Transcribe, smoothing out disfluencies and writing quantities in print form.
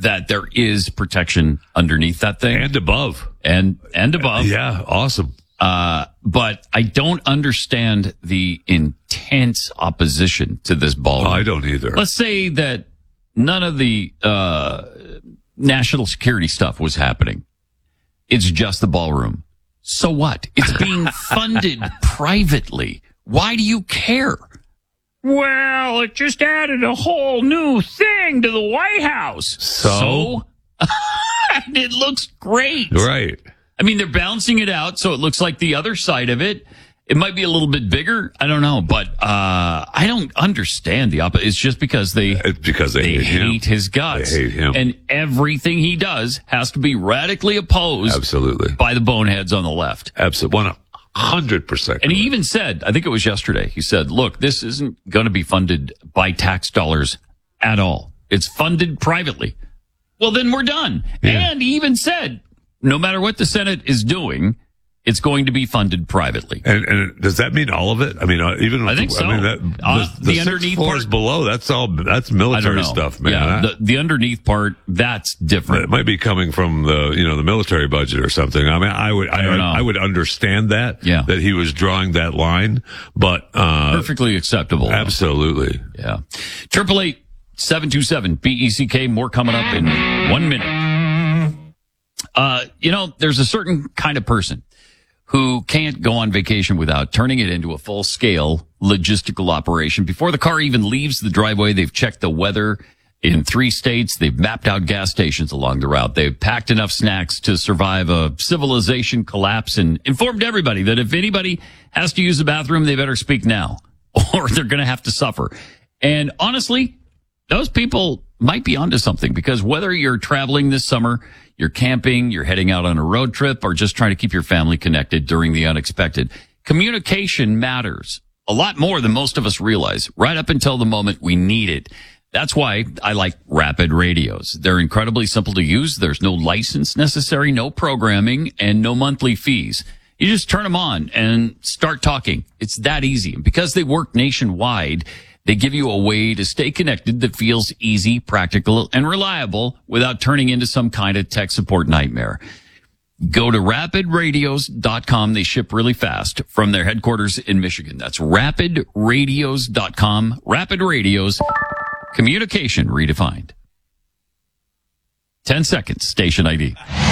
that there is protection underneath that thing. And above. And above. Yeah, awesome. But I don't understand the intense opposition to this ballroom. I don't either. Let's say that none of the national security stuff was happening. It's just the ballroom. So what? It's being funded privately. Why do you care? Well, it just added a whole new thing to the White House. So? It looks great. Right. I mean, they're balancing it out so it looks like the other side of it. It might be a little bit bigger. I don't know, but I don't understand the opposite. It's just because they hate his guts. They hate him. And everything he does has to be radically opposed Absolutely. by the boneheads on the left. Absolutely. 100%. And he even said, I think it was yesterday, he said, look, this isn't going to be funded by tax dollars at all. It's funded privately. Well, then we're done. Yeah. And he even said, no matter what the Senate is doing, it's going to be funded privately. And does that mean all of it? I mean, even I think so. I mean, the underneath floors part, below, that's military stuff, man. Yeah, the underneath part, that's different. It might be coming from the military budget or something. I mean, I would understand that he was drawing that line, but perfectly acceptable. Absolutely. Yeah. 888-727-BECK. More coming up in 1 minute. There's a certain kind of person who can't go on vacation without turning it into a full-scale logistical operation. Before the car even leaves the driveway, they've checked the weather in 3 states. They've mapped out gas stations along the route. They've packed enough snacks to survive a civilization collapse and informed everybody that if anybody has to use the bathroom, they better speak now or they're going to have to suffer. And honestly, those people might be onto something, because whether you're traveling this summer, you're camping, you're heading out on a road trip, or just trying to keep your family connected during the unexpected, communication matters a lot more than most of us realize, right up until the moment we need it. That's why I like Rapid Radios. They're incredibly simple to use. There's no license necessary, no programming, and no monthly fees. You just turn them on and start talking. It's that easy. And because they work nationwide, they give you a way to stay connected that feels easy, practical, and reliable without turning into some kind of tech support nightmare. Go to rapidradios.com. They ship really fast from their headquarters in Michigan. That's rapidradios.com. Rapid Radios. Communication redefined. 10 seconds. Station ID.